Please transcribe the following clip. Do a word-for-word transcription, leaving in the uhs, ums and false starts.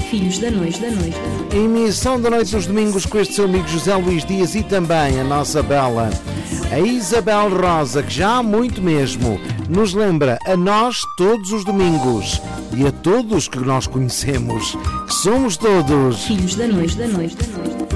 Filhos da Noite, da Noite, da Noite. Emissão da noite nos domingos com este seu amigo José Luís Dias e também a nossa bela, a Isabel Rosa, que já há muito mesmo nos lembra a nós todos os domingos e a todos que nós conhecemos, que somos todos Filhos da Noite, da Noite, da Noite.